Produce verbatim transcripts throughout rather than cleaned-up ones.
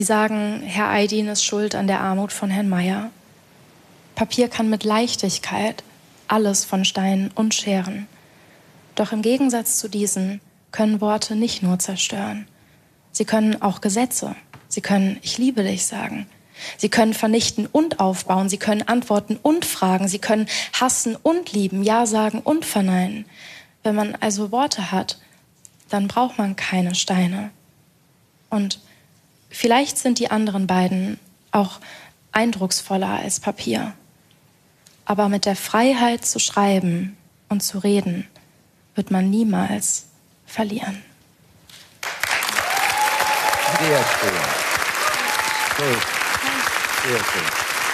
Sie sagen, Herr Aydin ist schuld an der Armut von Herrn Meyer. Papier kann mit Leichtigkeit alles von Steinen und Scheren. Doch im Gegensatz zu diesen können Worte nicht nur zerstören. Sie können auch Gesetze. Sie können Ich liebe dich sagen. Sie können vernichten und aufbauen. Sie können antworten und fragen. Sie können hassen und lieben, Ja sagen und verneinen. Wenn man also Worte hat, dann braucht man keine Steine. Und vielleicht sind die anderen beiden auch eindrucksvoller als Papier. Aber mit der Freiheit zu schreiben und zu reden, wird man niemals verlieren. Sehr schön. Schön. Sehr schön.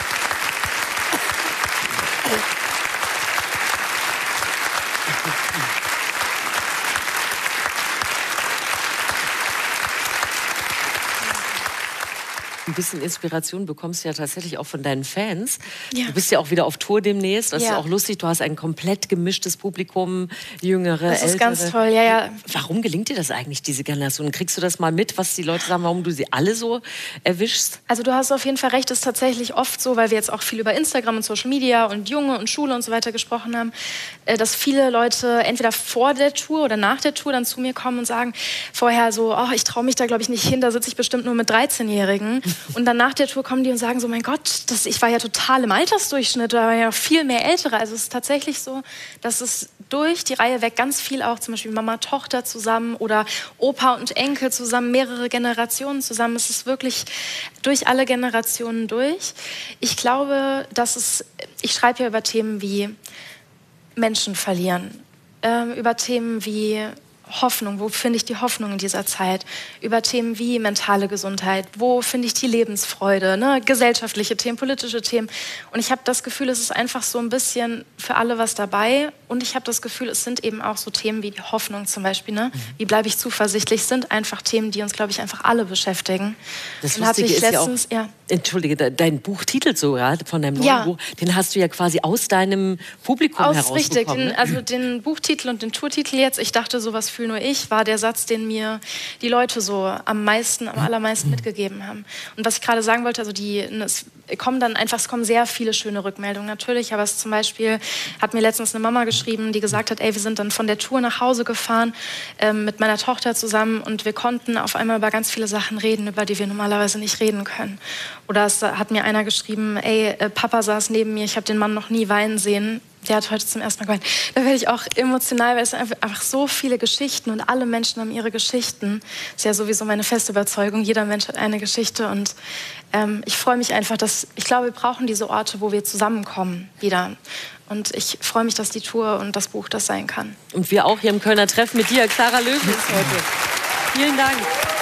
Ein bisschen Inspiration bekommst du ja tatsächlich auch von deinen Fans. Ja. Du bist ja auch wieder auf Tour demnächst. Das Ja. ist auch lustig. Du hast ein komplett gemischtes Publikum, jüngere, Das ist ältere. ganz toll, ja, ja. Warum gelingt dir das eigentlich, diese Generation? Kriegst du das mal mit, was die Leute sagen, warum du sie alle so erwischst? Also du hast auf jeden Fall recht, es ist tatsächlich oft so, weil wir jetzt auch viel über Instagram und Social Media und Junge und Schule und so weiter gesprochen haben, dass viele Leute entweder vor der Tour oder nach der Tour dann zu mir kommen und sagen vorher so, oh, ich traue mich da glaube ich nicht hin, da sitze ich bestimmt nur mit dreizehnjährigen. Und dann nach der Tour kommen die und sagen so, mein Gott, das, ich war ja total im Altersdurchschnitt, da war ja viel mehr Ältere. Also es ist tatsächlich so, dass es durch die Reihe weg ganz viel auch zum Beispiel Mama, Tochter zusammen oder Opa und Enkel zusammen, mehrere Generationen zusammen. Es ist wirklich durch alle Generationen durch. Ich glaube, dass es, ich schreibe ja über Themen wie Menschen verlieren, ähm, über Themen wie Hoffnung, wo finde ich die Hoffnung in dieser Zeit? Über Themen wie mentale Gesundheit, wo finde ich die Lebensfreude, ne? Gesellschaftliche Themen, politische Themen. Und ich habe das Gefühl, es ist einfach so ein bisschen für alle was dabei. Und ich habe das Gefühl, es sind eben auch so Themen wie die Hoffnung zum Beispiel. Ne? Mhm. Wie bleibe ich zuversichtlich? Sind einfach Themen, die uns, glaube ich, einfach alle beschäftigen. Das und hatte Lustige ich ist letztens, ja auch, ja. Entschuldige, dein Buchtitel sogar von deinem neuen Ja. Buch, den hast du ja quasi aus deinem Publikum Aus, herausbekommen. richtig, den, Ne? also den Buchtitel und den Tourtitel jetzt, ich dachte, sowas fühl nur ich, war der Satz, den mir die Leute so am meisten, am allermeisten mitgegeben haben. Und was ich gerade sagen wollte, also die, es kommen dann einfach, es kommen sehr viele schöne Rückmeldungen natürlich, aber es zum Beispiel hat mir letztens eine Mama geschrieben, die gesagt hat, ey, wir sind dann von der Tour nach Hause gefahren ähm, mit meiner Tochter zusammen und wir konnten auf einmal über ganz viele Sachen reden, über die wir normalerweise nicht reden können. Oder es hat mir einer geschrieben, ey, äh, Papa saß neben mir, ich habe den Mann noch nie weinen sehen. Der hat heute zum ersten Mal geweint. Da werde ich auch emotional, weil es sind einfach so viele Geschichten und alle Menschen haben ihre Geschichten. Das ist ja sowieso meine feste Überzeugung. Jeder Mensch hat eine Geschichte und ähm, ich freue mich einfach, dass ich glaube, wir brauchen diese Orte, wo wir zusammenkommen wieder. Und ich freue mich, dass die Tour und das Buch das sein kann. Und wir auch hier im Kölner Treffen mit dir, Clara Löwe ist heute. Vielen Dank.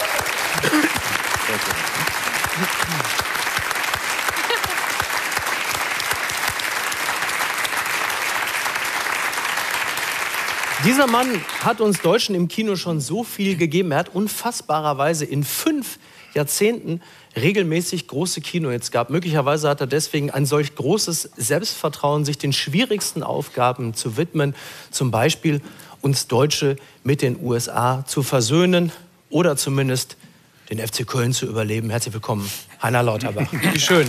Dieser Mann hat uns Deutschen im Kino schon so viel gegeben. Er hat unfassbarerweise in fünf Jahrzehnten regelmäßig große Kinohits gehabt. Möglicherweise hat er deswegen ein solch großes Selbstvertrauen, sich den schwierigsten Aufgaben zu widmen. Zum Beispiel uns Deutsche mit den U S A zu versöhnen oder zumindest den F C Köln zu überleben. Herzlich willkommen, Heiner Lauterbach. Wie schön.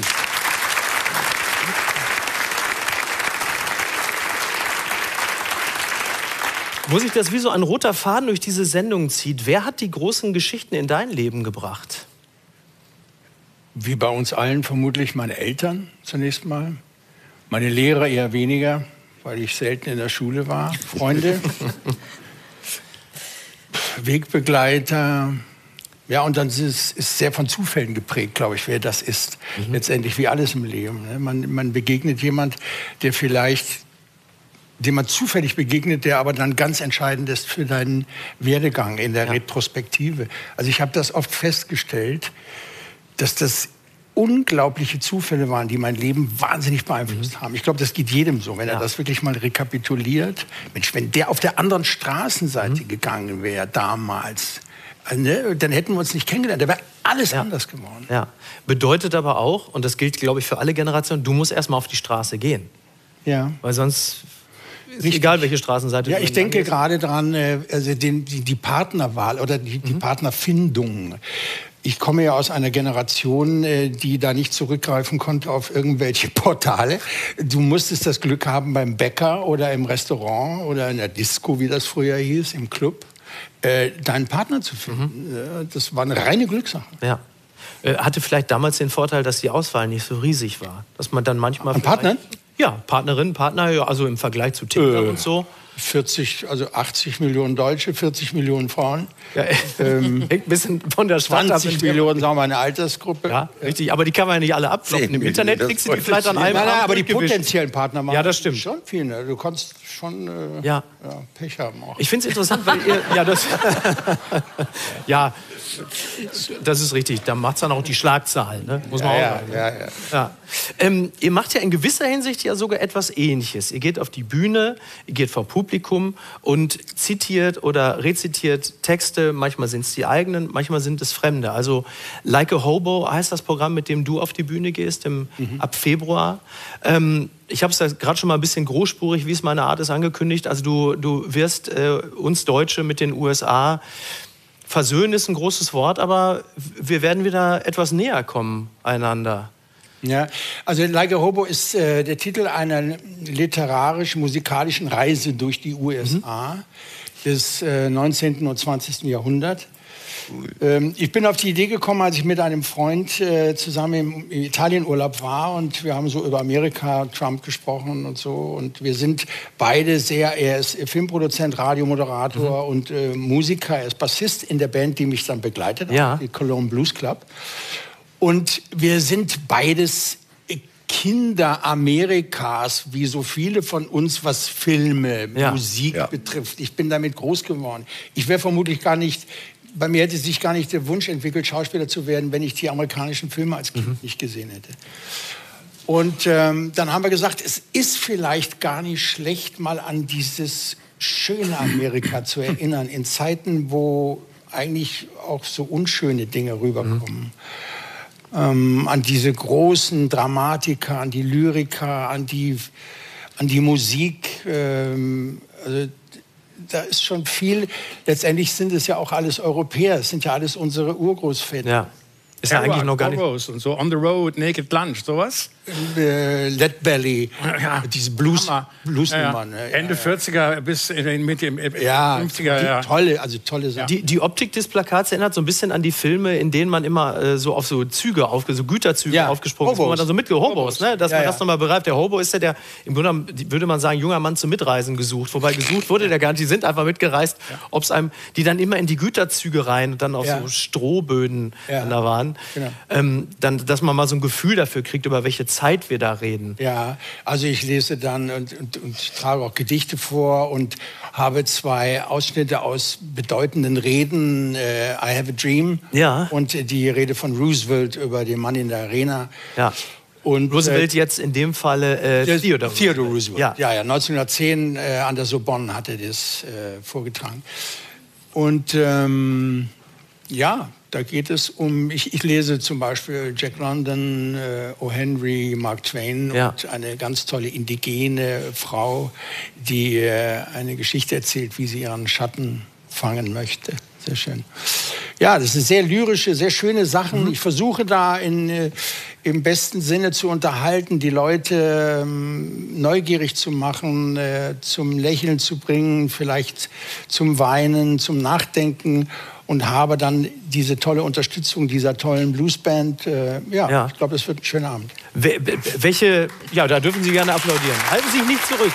Wo sich das wie so ein roter Faden durch diese Sendung zieht, wer hat die großen Geschichten in dein Leben gebracht? Wie bei uns allen vermutlich meine Eltern zunächst mal. Meine Lehrer eher weniger, weil ich selten in der Schule war. Freunde, Wegbegleiter. Ja, und dann ist es ist sehr von Zufällen geprägt, glaube ich, wer das ist. Mhm. Letztendlich wie alles im Leben. Ne? Man, man begegnet jemand, der vielleicht... dem man zufällig begegnet, der aber dann ganz entscheidend ist für deinen Werdegang in der ja. Retrospektive. Also ich habe das oft festgestellt, dass das unglaubliche Zufälle waren, die mein Leben wahnsinnig beeinflusst mhm. haben. Ich glaube, das geht jedem so, wenn ja. er das wirklich mal rekapituliert. Mensch, wenn der auf der anderen Straßenseite mhm. gegangen wäre damals, also, ne, dann hätten wir uns nicht kennengelernt. Da wäre alles ja. anders geworden. Ja. Bedeutet aber auch, und das gilt, glaube ich, für alle Generationen, du musst erst mal auf die Straße gehen. Ja. Weil sonst... Richtig. Egal, welche Straßenseite. Ja, ich denke gerade dran, also den, die, die Partnerwahl oder die, die mhm. Partnerfindung. ich komme ja aus einer Generation, äh, die da nicht zurückgreifen konnte auf irgendwelche Portale. Du musstest das Glück haben, beim Bäcker oder im Restaurant oder in der Disco, wie das früher hieß, im Club, äh, deinen Partner zu finden. Mhm. Das war eine reine Glückssache. Ja. Hatte vielleicht damals den Vorteil, dass die Auswahl nicht so riesig war. Dass man dann manchmal... An Partnern? Ja, Partnerinnen, Partner, ja, also im Vergleich zu Tinder äh, und so. vierzig, also achtzig Millionen Deutsche, vierzig Millionen Frauen. Ja, ähm, hängt ein bisschen von der Stadt ab. zwanzig Millionen, sagen wir, eine Altersgruppe. Ja, richtig, aber die kann man ja nicht alle abkloppen. Im Internet kriegst du die vielleicht an einem Nein, nein, Abend aber die durchgewischt. potenziellen Partner machen ja, das stimmt. schon viel. Ne? Du kannst schon äh, ja. Ja, Pech haben auch. Ich finde es interessant, weil ihr... Ja, das, ja, das ist richtig. Da macht es dann auch die Schlagzahlen. Ne? Muss man ja, auch sagen. ja, ja, ja. Ja. Ähm, ihr macht ja in gewisser Hinsicht ja sogar etwas Ähnliches. Ihr geht auf die Bühne, ihr geht vor Publikum und zitiert oder rezitiert Texte. Manchmal sind es die eigenen, manchmal sind es fremde. Also Like a Hobo heißt das Programm, mit dem du auf die Bühne gehst im, mhm. ab Februar. Ähm, ich habe es ja gerade schon mal ein bisschen großspurig, wie es meine Art ist, angekündigt. Also du, du wirst äh, uns Deutsche mit den U S A versöhnen, ist ein großes Wort, aber wir werden wieder etwas näher kommen einander. Ja, also Like a Hobo ist äh, der Titel einer literarisch-musikalischen Reise durch die U S A mhm. des äh, neunzehnten und zwanzigsten Jahrhunderts. Ähm, ich bin auf die Idee gekommen, als ich mit einem Freund äh, zusammen im Italienurlaub war und wir haben so über Amerika, Trump gesprochen und so und wir sind beide sehr, er ist Filmproduzent, Radiomoderator mhm. und äh, Musiker, er ist Bassist in der Band, die mich dann begleitet ja. hat, die Cologne Blues Club. Und wir sind beides Kinder Amerikas, wie so viele von uns, was Filme, ja. Musik ja. betrifft. Ich bin damit groß geworden. Ich wäre vermutlich gar nicht, bei mir hätte sich gar nicht der Wunsch entwickelt, Schauspieler zu werden, wenn ich die amerikanischen Filme als Kind mhm. nicht gesehen hätte. Und ähm, dann haben wir gesagt, es ist vielleicht gar nicht schlecht, mal an dieses schöne Amerika zu erinnern, in Zeiten, wo eigentlich auch so unschöne Dinge rüberkommen. Mhm. Ähm, an diese großen Dramatiker, an die Lyriker, an die, an die Musik. Ähm, also, da ist schon viel. Letztendlich sind es ja auch alles Europäer. Es sind ja alles unsere Urgroßväter. Ja. Ist ja eigentlich noch gar nicht... Und so On the Road, Naked Lunch, sowas? Äh, Lead Belly, ja. diese Blues, Blues ja, ja. ne? Ende ja, vierziger bis in Mitte ja, fünfziger. Die ja. Tolle, also tolle Sachen. Die, die Optik des Plakats erinnert so ein bisschen an die Filme, in denen man immer äh, so auf so Züge, auf so Güterzüge ja. aufgesprungen ist, wo man dann so mit Hobos, ne? Dass ja, man ja. das nochmal bereift. Der Hobo ist ja der, im Grunde würde man sagen, junger Mann zum Mitreisen gesucht. Wobei gesucht wurde der gar nicht, die sind einfach mitgereist, ja. ob's einem, die dann immer in die Güterzüge rein und dann auf ja. so Strohböden ja. da waren. Genau. Ähm, dann, dass man mal so ein Gefühl dafür kriegt, über welche Zeit wir da reden. Ja, also ich lese dann und, und, und trage auch Gedichte vor und habe zwei Ausschnitte aus bedeutenden Reden, äh, I Have a Dream ja. und die Rede von Roosevelt über den Mann in der Arena. Ja. Und, Roosevelt äh, jetzt in dem Falle äh, Theodore, Theodore Roosevelt. Ja, ja, ja neunzehnhundertzehn äh, an der Sorbonne hat er das äh, vorgetragen. Und ähm, ja, da geht es um, ich, ich lese zum Beispiel Jack London, äh, O. Henry, Mark Twain ja. und eine ganz tolle indigene Frau, die äh, eine Geschichte erzählt, wie sie ihren Schatten fangen möchte. Sehr schön. Ja, das sind sehr lyrische, sehr schöne Sachen. Mhm. Ich versuche da in, äh, im besten Sinne zu unterhalten, die Leute ähm, neugierig zu machen, äh, zum Lächeln zu bringen, vielleicht zum Weinen, zum Nachdenken. Und habe dann diese tolle Unterstützung dieser tollen Bluesband. Äh, ja, ja, ich glaube, es wird ein schöner Abend. We welche, ja, da dürfen Sie gerne applaudieren. Halten Sie sich nicht zurück.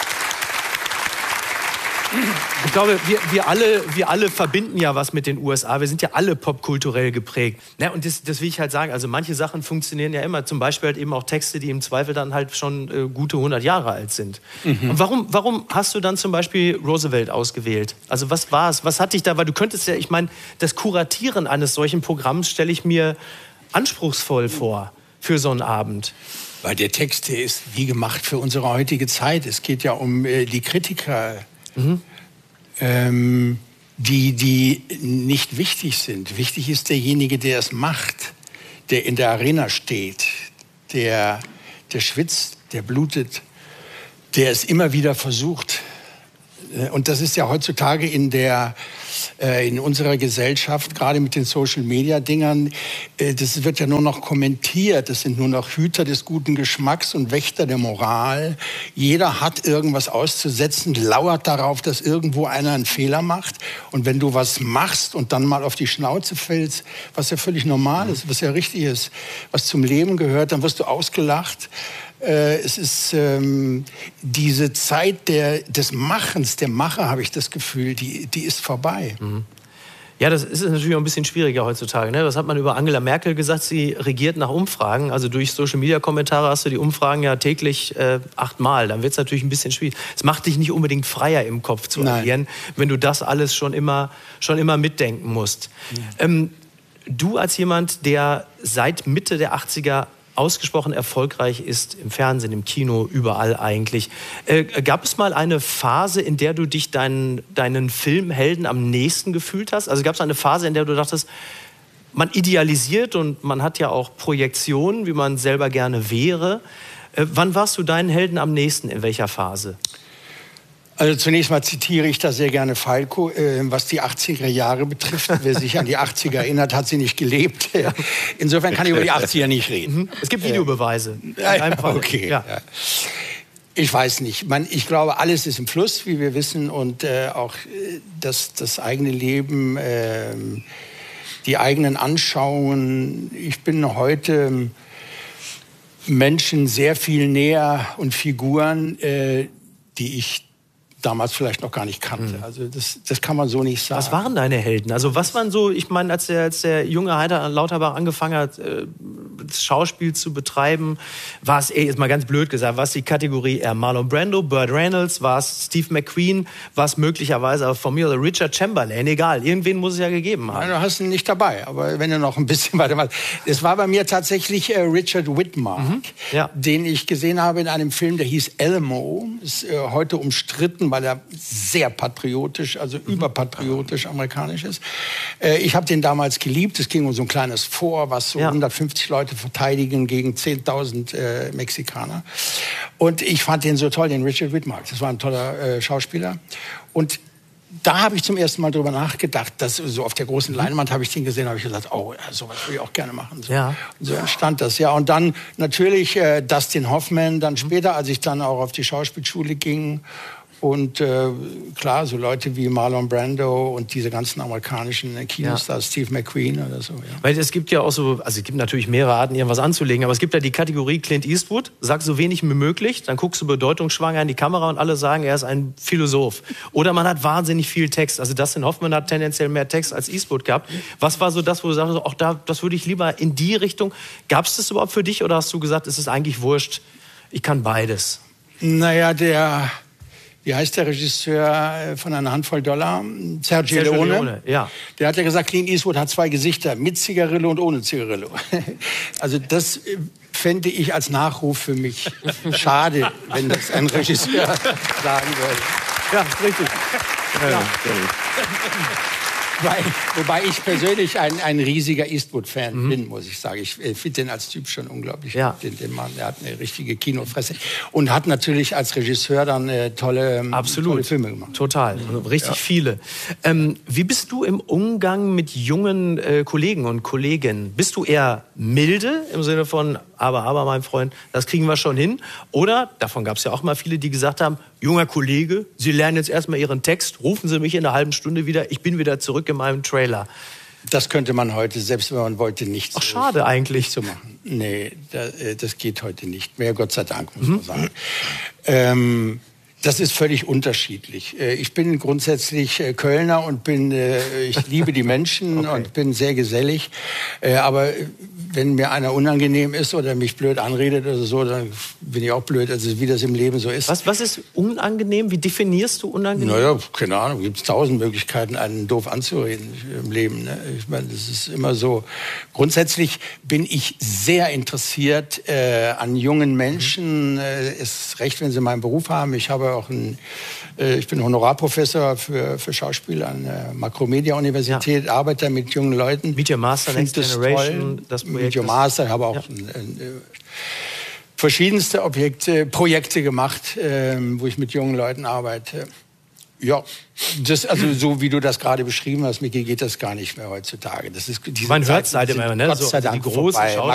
Ich glaube, wir, wir, alle, wir alle verbinden ja was mit den U S A. Wir sind ja alle popkulturell geprägt. Ja, und das, das will ich halt sagen. Also manche Sachen funktionieren ja immer. Zum Beispiel halt eben auch Texte, die im Zweifel dann halt schon äh, gute hundert Jahre alt sind. Mhm. Und warum, warum hast du dann zum Beispiel Roosevelt ausgewählt? Also was war es? Was hat dich da? Weil du könntest ja, ich meine, das Kuratieren eines solchen Programms stelle ich mir anspruchsvoll vor für so einen Abend. Weil der Text, der ist wie gemacht für unsere heutige Zeit. Es geht ja um äh, die Kritiker. Mhm. Ähm, die, die nicht wichtig sind. Wichtig ist derjenige, der es macht, der in der Arena steht, der, der schwitzt, der blutet, der es immer wieder versucht. Und das ist ja heutzutage in der, äh, in unserer Gesellschaft, gerade mit den Social-Media-Dingern, äh, das wird ja nur noch kommentiert. Das sind nur noch Hüter des guten Geschmacks und Wächter der Moral. Jeder hat irgendwas auszusetzen, lauert darauf, dass irgendwo einer einen Fehler macht. Und wenn du was machst und dann mal auf die Schnauze fällst, was ja völlig normal ist, was ja richtig ist, was zum Leben gehört, dann wirst du ausgelacht. Äh, es ist ähm, diese Zeit der, des Machens, der Macher, habe ich das Gefühl, die, die ist vorbei. Mhm. Ja, das ist natürlich auch ein bisschen schwieriger heutzutage. Ne? Das hat man über Angela Merkel gesagt, sie regiert nach Umfragen. Also durch Social-Media-Kommentare hast du die Umfragen ja täglich äh, achtmal. Dann wird es natürlich ein bisschen schwierig. Es macht dich nicht unbedingt freier im Kopf zu agieren, wenn du das alles schon immer, schon immer mitdenken musst. Ja. Ähm, du als jemand, der seit Mitte der achtziger ausgesprochen erfolgreich ist, im Fernsehen, im Kino, überall eigentlich. Äh, gab es mal eine Phase, in der du dich deinen, deinen Filmhelden am nächsten gefühlt hast? Also gab es eine Phase, in der du dachtest, man idealisiert und man hat ja auch Projektionen, wie man selber gerne wäre. Äh, wann warst du deinen Helden am nächsten? In welcher Phase? Also zunächst mal zitiere ich da sehr gerne Falco, äh, was die achtziger Jahre betrifft. Wer sich an die achtziger erinnert, hat sie nicht gelebt. Insofern kann ich über die achtziger nicht reden. Es gibt Videobeweise. Äh, okay. Ja. Ja. Ich weiß nicht. Man, ich glaube, alles ist im Fluss, wie wir wissen. Und äh, auch äh, das, das eigene Leben, äh, die eigenen Anschauungen. Ich bin heute Menschen sehr viel näher und Figuren, äh, die ich damals vielleicht noch gar nicht kannte. Also das, das kann man so nicht sagen. Was waren deine Helden? Also was waren so, ich meine, als der, als der junge Heiter Lauterbach angefangen hat, das Schauspiel zu betreiben, war es, jetzt mal ganz blöd gesagt, war es die Kategorie eher Marlon Brando, Burt Reynolds, war es Steve McQueen, war es möglicherweise von mir oder Richard Chamberlain, egal, irgendwen muss es ja gegeben haben. Ja, du hast ihn nicht dabei, aber wenn du noch ein bisschen weiter machst. Es war bei mir tatsächlich äh, Richard Widmark, mhm. ja. den ich gesehen habe in einem Film, der hieß Elmo, ist äh, heute umstritten, weil er sehr patriotisch, also mhm. überpatriotisch amerikanisch ist. Äh, ich habe den damals geliebt. Es ging um so ein kleines Fort, was so ja. hundertfünfzig Leute verteidigen gegen zehntausend äh, Mexikaner. Und ich fand den so toll, den Richard Widmark. Das war ein toller äh, Schauspieler. Und da habe ich zum ersten Mal drüber nachgedacht, dass so auf der großen Leinwand habe ich den gesehen, habe ich gesagt, oh, sowas würde ich auch gerne machen. So, ja. Und so entstand das, ja. Und dann natürlich äh, Dustin Hoffman, dann später, als ich dann auch auf die Schauspielschule ging. Und äh, klar, so Leute wie Marlon Brando und diese ganzen amerikanischen Kinostars, ja. Steve McQueen oder so. Ja. Weil es gibt ja auch so, also es gibt natürlich mehrere Arten, irgendwas anzulegen, aber es gibt ja die Kategorie Clint Eastwood, sag so wenig wie möglich, dann guckst du bedeutungsschwanger in die Kamera und alle sagen, er ist ein Philosoph. Oder man hat wahnsinnig viel Text. Also Dustin Hoffman hat tendenziell mehr Text als Eastwood gehabt. Was war so das, wo du sagst, auch da, das würde ich lieber in die Richtung. Gab es das überhaupt für dich oder hast du gesagt, es ist eigentlich wurscht, ich kann beides? Naja, der... Wie heißt der Regisseur von einer Handvoll Dollar? Sergio, Sergio Leone. Leone. Ja. Der hat ja gesagt, Clint Eastwood hat zwei Gesichter, mit Zigarille und ohne Zigarille. Also das fände ich als Nachruf für mich schade, wenn das ein Regisseur sagen würde. Ja, richtig. Ja. Ja. Wobei, wobei ich persönlich ein, ein riesiger Eastwood-Fan mhm. bin, muss ich sagen. Ich finde den als Typ schon unglaublich. Ja. Den, den Mann, der hat eine richtige Kinofresse. Und hat natürlich als Regisseur dann äh, tolle, Absolut. tolle Filme gemacht. Total, also richtig ja. viele. Ähm, wie bist du im Umgang mit jungen äh, Kollegen und Kolleginnen? Bist du eher milde im Sinne von, aber, aber, mein Freund, das kriegen wir schon hin? Oder, davon gab es ja auch mal viele, die gesagt haben, junger Kollege, Sie lernen jetzt erstmal Ihren Text, rufen Sie mich in einer halben Stunde wieder, ich bin wieder zurück in meinem Trailer. Das könnte man heute, selbst wenn man wollte, nicht Ach, so schade eigentlich. zu machen. Nee, das, das geht heute nicht mehr, Gott sei Dank, muss mhm. man sagen. Ähm, das ist völlig unterschiedlich. Ich bin grundsätzlich Kölner und bin, ich liebe die Menschen okay. und bin sehr gesellig. Aber wenn mir einer unangenehm ist oder mich blöd anredet oder so, dann bin ich auch blöd. Also wie das im Leben so ist. Was, was ist unangenehm? Wie definierst du unangenehm? Naja, keine Ahnung. Gibt es tausend Möglichkeiten, einen doof anzureden im Leben. Ne? Ich meine, das ist immer so. Grundsätzlich bin ich sehr interessiert äh, an jungen Menschen. Mhm. Äh, ist recht, wenn sie meinen Beruf haben. Ich habe auch ein, äh, ich bin Honorarprofessor für, für Schauspiel an der Makromedia-Universität, ja. arbeite mit jungen Leuten. Meet Your Master, Next Generation, das Projekt. Meet Your Master, ich habe auch ja. ein, ein, verschiedenste Objekte, Projekte gemacht, äh, wo ich mit jungen Leuten arbeite. Ja, das, also so wie du das gerade beschrieben hast, Micky, geht das gar nicht mehr heutzutage. Das ist, Man hört es halt immer, ne? Gott So, sei also Dank die großen vorbei. Schauspieler,